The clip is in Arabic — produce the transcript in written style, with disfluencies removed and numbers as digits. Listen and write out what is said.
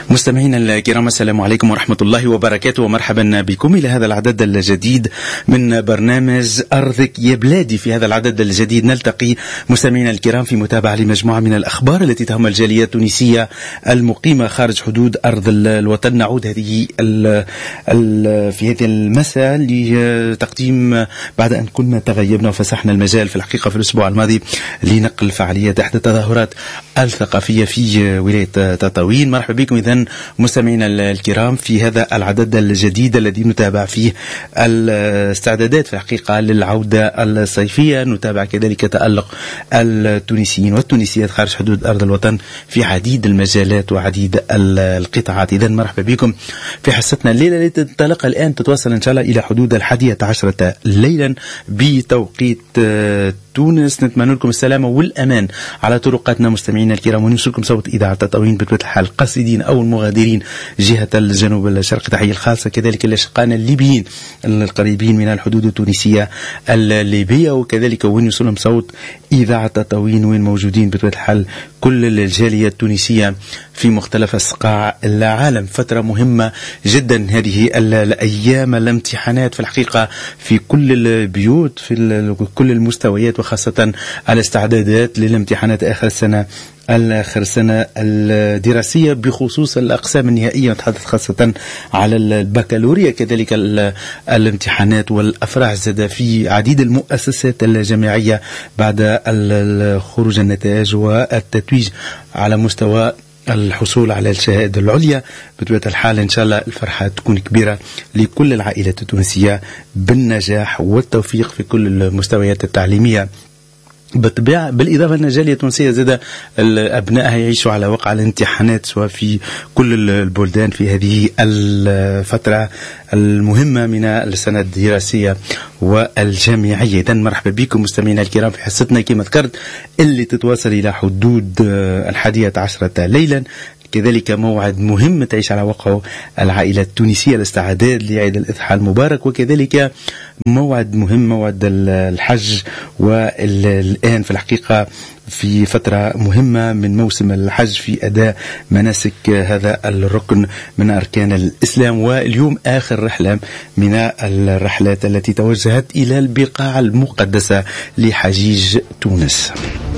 مستمعينا الكرام، السلام عليكم ورحمة الله وبركاته، ومرحبا بكم إلى هذا العدد الجديد من برنامج أرضك يا بلادي. في هذا العدد الجديد نلتقي مستمعينا الكرام في متابعة لمجموعة من الأخبار التي تهم الجالية التونسية المقيمة خارج حدود أرض الوطن. نعود في هذه المساء لتقديم، بعد أن كنا تغيبنا وفسحنا المجال في الحقيقة في الأسبوع الماضي لنقل فعاليات إحدى التظاهرات الثقافية في ولاية تطاوين. مرحبا بكم إذن مستمعينا الكرام في هذا العدد الجديد الذي نتابع فيه الاستعدادات في الحقيقة للعودة الصيفية. نتابع كذلك تألق التونسيين والتونسيات خارج حدود أرض الوطن في عديد المجالات وعديد القطاعات. إذن مرحبا بكم في حصتنا الليلة التي تنطلق الآن، تتواصل إن شاء الله إلى حدود 11 ليلا بتوقيت تونس. نتمنى لكم السلامة والأمان على طرقاتنا مستمعينا الكرام، ونوصلكم صوت إذاعة تطاوين بطبيعة الحال القاصدين أو المغادرين جهة الجنوب الشرقي. تحية الخاصة كذلك لأشقائنا الليبيين القريبين من الحدود التونسية الليبية، وكذلك وين يوصلهم صوت إذاعة تطاوين وين موجودين بطبيعة الحال كل الجالية التونسية في مختلف أصقاع العالم. فترة مهمة جدا هذه الأيام، الامتحانات في الحقيقة في كل البيوت في كل المستويات، وخاصة الاستعدادات للامتحانات آخر السنة الدراسية بخصوص الأقسام النهائية. نتحدث خاصة على البكالوريا، كذلك الامتحانات والأفراح زاد في عديد المؤسسات الجامعية بعد خروج النتائج والتتويج على مستوى الحصول على الشهادة العليا. بطبيعة الحال إن شاء الله الفرحة تكون كبيرة لكل العائلات التونسية بالنجاح والتوفيق في كل المستويات التعليمية. بالطبيعة بالإضافة أن الجالية التونسية زاد أبنائها يعيشوا على وقع الامتحانات سواء في كل البلدان في هذه الفترة المهمة من السنة الدراسية والجامعية. إذن مرحبا بكم مستمعينا الكرام في حصتنا كما ذكرت اللي تتواصل إلى حدود 11 ليلا. كذلك موعد مهم تعيش على وقعه العائلة التونسية الاستعداد لعيد الأضحى المبارك، وكذلك موعد مهم موعد الحج، والآن في الحقيقة في فترة مهمة من موسم الحج في أداء مناسك هذا الركن من أركان الإسلام. واليوم آخر رحلة من الرحلات التي توجهت إلى البقاع المقدسة لحجيج تونس.